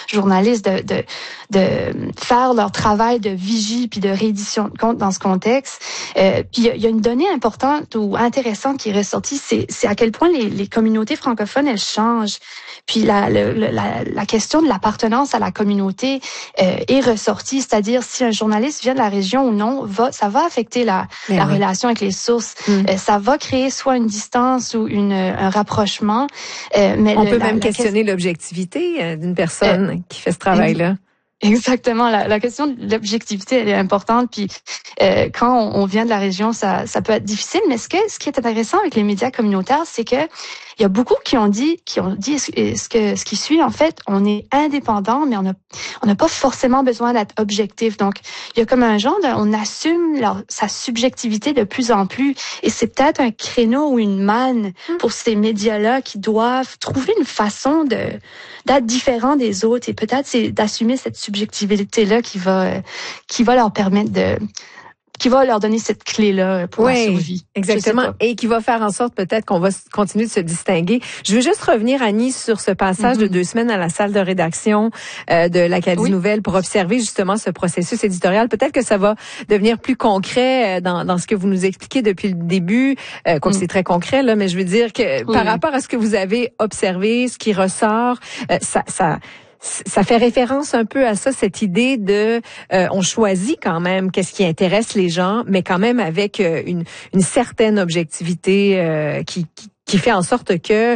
journalistes de faire leur travail de vigie puis de réédition de compte dans ce contexte. Puis il y a une donnée importante ou intéressante qui est ressortie, c'est à quel point les communautés francophones, elles changent. Puis la question de l'appartenance à la communauté est ressortie, c'est-à-dire si un journaliste vient de la région ou non, ça va affecter la relation avec les sources. Ça va créer soit une distance ou un rapprochement. Mais on peut même questionner l'objectivité d'une personne qui fait ce travail-là. Exactement. La question de l'objectivité, elle est importante. Puis quand on vient de la région, ça peut être difficile. Mais ce qui est intéressant avec les médias communautaires, c'est que il y a beaucoup qui ont dit ce qui suit. En fait, on est indépendant, mais on n'a pas forcément besoin d'être objectif. Donc, il y a comme un genre on assume sa subjectivité de plus en plus. Et c'est peut-être un créneau ou une manne pour ces médias-là qui doivent trouver une façon d'être différents des autres. Et peut-être c'est d'assumer cette subjectivité-là qui va leur permettre qui va leur donner cette clé-là pour la survie. Exactement. Et qui va faire en sorte peut-être qu'on va continuer de se distinguer. Je veux juste revenir, Annie, sur ce passage de 2 semaines à la salle de rédaction de l'Acadie Nouvelle pour observer justement ce processus éditorial. Peut-être que ça va devenir plus concret dans ce que vous nous expliquez depuis le début. Quoique c'est très concret, là, mais je veux dire que par rapport à ce que vous avez observé, ce qui ressort, ça fait référence un peu à ça, cette idée de on choisit quand même qu'est-ce qui intéresse les gens, mais quand même avec une certaine objectivité qui fait en sorte que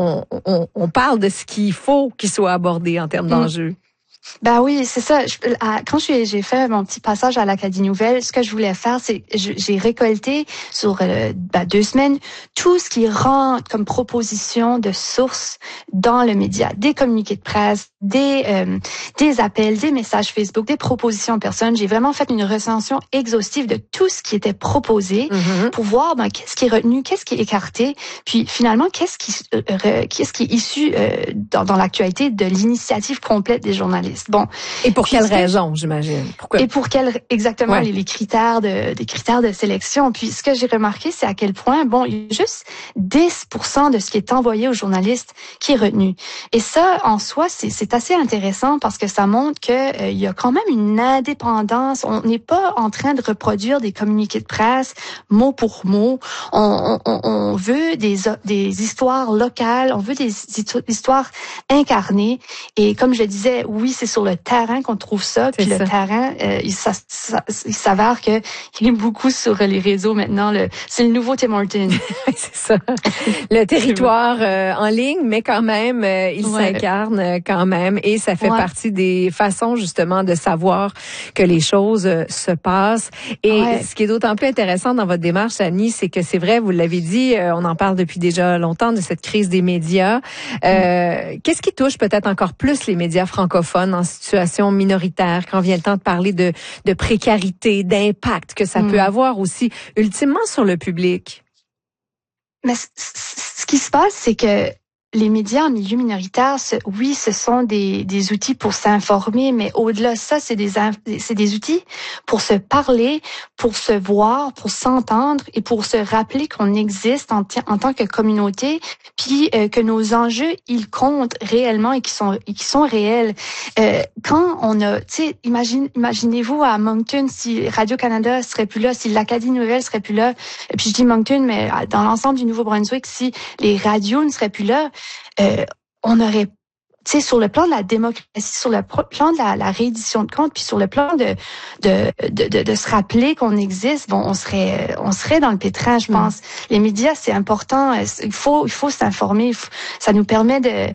on parle de ce qu'il faut qu'il soit abordé en termes d'enjeux. Ben oui, c'est ça. Quand j'ai fait mon petit passage à l'Acadie Nouvelle, ce que je voulais faire, c'est j'ai récolté sur 2 semaines tout ce qui rentre comme proposition de sources dans le média, des communiqués de presse, des appels, des messages Facebook, des propositions en personne. J'ai vraiment fait une recension exhaustive de tout ce qui était proposé pour voir qu'est-ce qui est retenu, qu'est-ce qui est écarté, puis finalement qu'est-ce qui est issu dans l'actualité de l'initiative complète des journalistes. Bon. Et pour quelles raisons, j'imagine? Pourquoi? Et pour exactement les critères des critères de sélection. Puis ce que j'ai remarqué, c'est à quel point, il y a juste 10% de ce qui est envoyé aux journalistes qui est retenu. Et ça, en soi, c'est assez intéressant parce que ça montre que il y a quand même une indépendance. On n'est pas en train de reproduire des communiqués de presse mot pour mot. On veut des histoires locales, on veut des histoires incarnées. Et comme je disais, oui, c'est sur le terrain qu'on trouve ça. Puis le terrain, il s'avère que il est beaucoup sur les réseaux maintenant. C'est le nouveau Tim Hortons. C'est ça. Le territoire en ligne, mais quand même, il s'incarne quand même. Et ça fait partie des façons justement de savoir que les choses se passent. Et ce qui est d'autant plus intéressant dans votre démarche, Annie, c'est que c'est vrai, vous l'avez dit, on en parle depuis déjà longtemps de cette crise des médias. Qu'est-ce qui touche peut-être encore plus les médias francophones en situation minoritaire, quand vient le temps de parler de précarité, d'impact que ça peut avoir aussi ultimement sur le public? Mais ce qui se passe, c'est que les médias en milieu minoritaire, ce sont des outils pour s'informer, mais au-delà de ça, c'est des outils pour se parler, pour se voir, pour s'entendre et pour se rappeler qu'on existe en tant que communauté, puis que nos enjeux, ils comptent réellement et qui sont réels. Quand on a, tu sais, imaginez-vous à Moncton, si Radio-Canada serait plus là, si l'Acadie Nouvelle serait plus là, puis je dis Moncton, mais dans l'ensemble du Nouveau-Brunswick, si les radios ne seraient plus là, on aurait, tu sais, sur le plan de la démocratie, sur le plan de la réédition de comptes, puis sur le plan de se rappeler qu'on existe, on serait dans le pétrin, je pense. Les médias, c'est important. Il faut s'informer. Ça nous permet de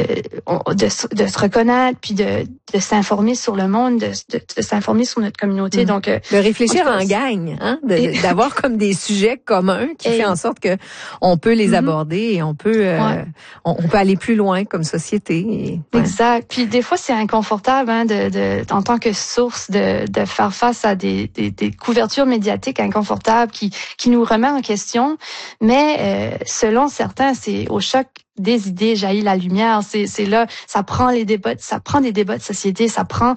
se reconnaître, puis de s'informer sur le monde, de s'informer sur notre communauté. Donc, de réfléchir en gang, hein, d'avoir comme des sujets communs qui fait en sorte que on peut les aborder et on peut aller plus loin comme société. Exact. Puis des fois, c'est inconfortable en tant que source de faire face à des couvertures médiatiques inconfortables qui nous remet en question. Mais selon certains, c'est au choc des idées jaillit la lumière. C'est là, ça prend des débats de société, ça prend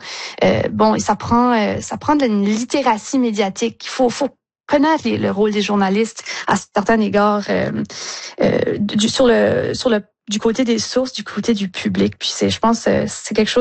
de une littératie médiatique. Il faut connaître le rôle des journalistes à certains égards du côté des sources, du côté du public. Puis je pense c'est quelque chose